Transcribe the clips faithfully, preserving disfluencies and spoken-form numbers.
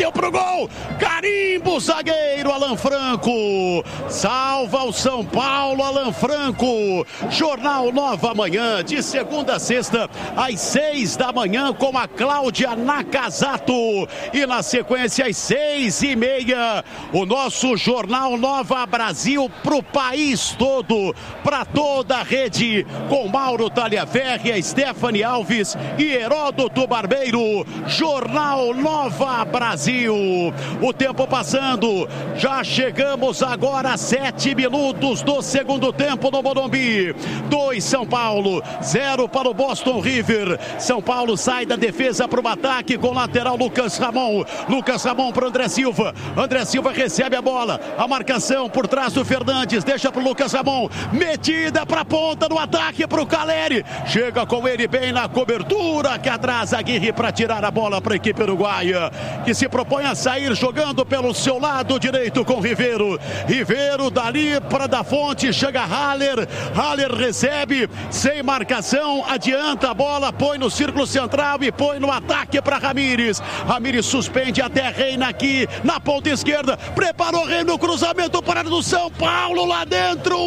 bateu pro gol, carimbo, zagueiro Alan Franco, salva o São Paulo, Alan Franco. Jornal Nova Manhã, de segunda a sexta, às seis da manhã, com a Cláudia Nakazato, e na sequência às seis e meia, o nosso Jornal Nova Brasil pro país todo, para toda a rede, com Mauro Taliaferri, Stephanie Alves e Heródoto Barbeiro. Jornal Nova Brasil. O tempo passando, já chegamos agora a sete minutos do segundo tempo no Morumbi. dois São Paulo, zero para o Boston River. São Paulo sai da defesa para o ataque com o lateral Lucas Ramon. Lucas Ramon para André Silva. André Silva recebe a bola. A marcação por trás do Fernandes. Deixa para o Lucas Ramon. Metida para a ponta do ataque para o Caleri. Chega com ele bem na cobertura. Que atrás Aguirre para tirar a bola para a equipe uruguaia, que se propõe a sair jogando pelo seu lado direito com Ribeiro. Ribeiro dali para da Fonte. Chega Haller. Haller recebe sem marcação. Adianta a bola. Põe no círculo central e põe no ataque para Ramires. Ramires suspende até Reina aqui na ponta esquerda. Preparou Reina no cruzamento para do São Paulo lá dentro.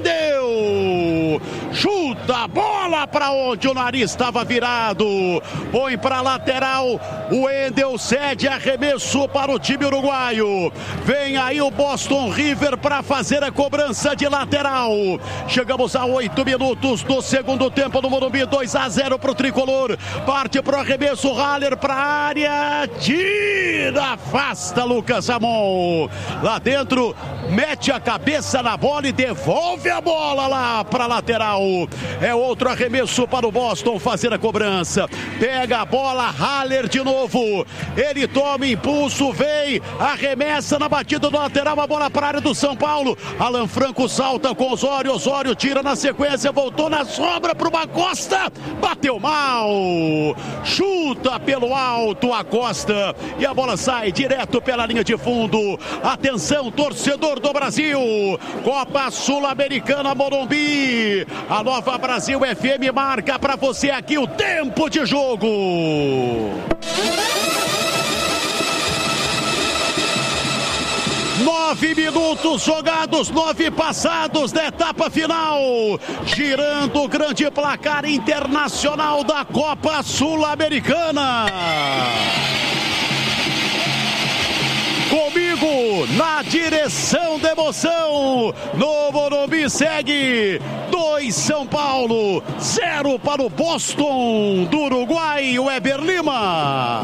Wendel chuta a bola para onde o nariz estava virado. Põe para lateral. O Wendel cede arremesso para o time uruguaio. Vem aí o Boston River para fazer a cobrança de lateral. Chegamos a oito minutos do segundo tempo no Morumbi. dois a zero para o tricolor. Parte para o arremesso. Haller para a área. Tira, afasta Lucas Ramon. Lá dentro, mete a cabeça na bola e devolve a bola lá para a lateral. É outro arremesso para o Boston fazer a cobrança. Pega a bola, Haller de novo. Ele toma impulso, vem, arremessa na batida do lateral, a bola para a área do São Paulo. Alan Franco salta com Osório. Osório tira na sequência, voltou na sobra para o Acosta. Bateu mal. Chuta pelo alto a Costa. E a bola sai direto pela linha de fundo. Atenção, torcedor do Brasil. Copa Sul-Americana Morumbi. A Nova Brasil F M marca para você aqui o tempo de jogo. Nove minutos jogados, nove passados da etapa final. Girando o grande placar internacional da Copa Sul-Americana. Comigo na direção da emoção, no Morumbi segue dois São Paulo, zero para o Boston do Uruguai, o Eber Lima.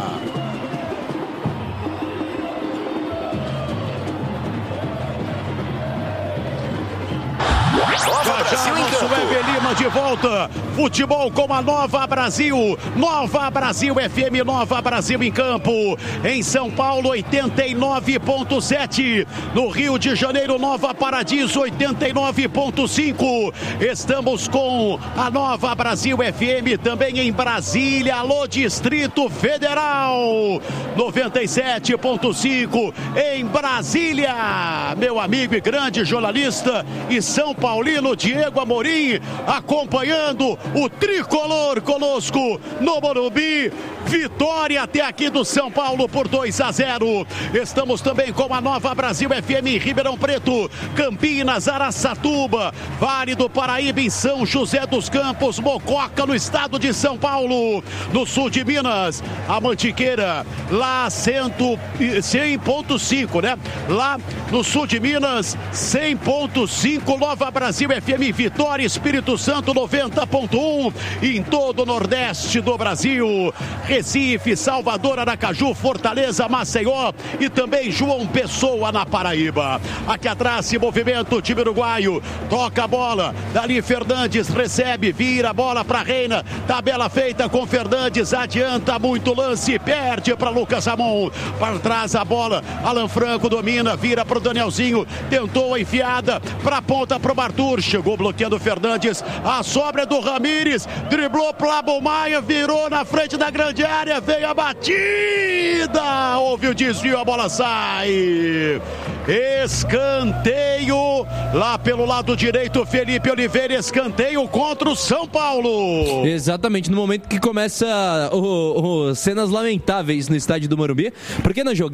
Já já nosso Eber Lima de volta. Futebol com a Nova Brasil. Nova Brasil F M, Nova Brasil em campo. Em São Paulo, oitenta e nove ponto sete. No Rio de Janeiro, Nova Paradiso, oitenta e nove ponto cinco. Estamos com a Nova Brasil F M também em Brasília. Alô, Distrito Federal. noventa e sete ponto cinco em Brasília. Meu amigo e grande jornalista e São Paulino Diego Amorim acompanhando o tricolor conosco no Morumbi. Vitória até aqui do São Paulo por dois a zero. Estamos também com a Nova Brasil F M em Ribeirão Preto, Campinas, Araçatuba, Vale do Paraíba em São José dos Campos, Mococa no estado de São Paulo, no sul de Minas, a Mantiqueira lá cem ponto cinco, né? Lá no sul de Minas, cem ponto cinco. Nova Brasil F M Vitória, Espírito Santo noventa ponto um em todo o Nordeste do Brasil. Recife, Salvador, Aracaju, Fortaleza, Maceió e também João Pessoa na Paraíba. Aqui atrás se movimenta o time uruguaio, toca a bola, dali Fernandes recebe, vira a bola para Reina, tabela feita com Fernandes, adianta muito lance, perde para Lucas Ramon, para trás a bola, Alan Franco domina, vira para o Danielzinho, tentou a enfiada para a ponta para o Arthur, chegou bloqueando o Fernandes, a sobra do Ramires, driblou para o Labo Maia, virou na frente da grande área, veio a batida, houve o desvio, a bola sai. Escanteio lá pelo lado direito, Felipe Oliveira, escanteio contra o São Paulo. Exatamente, no momento que começa o, o, cenas lamentáveis no estádio do Morumbi, porque na jogada